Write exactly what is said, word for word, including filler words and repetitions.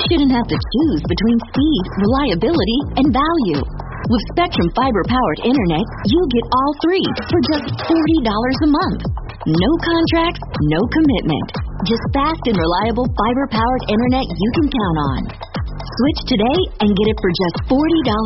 shouldn't have to choose between speed, reliability, and value. With Spectrum Fiber-powered internet, you get all three for just forty dollars a month. No contracts, no commitment. Just fast and reliable fiber-powered internet you can count on. Switch today and get it for just forty dollars.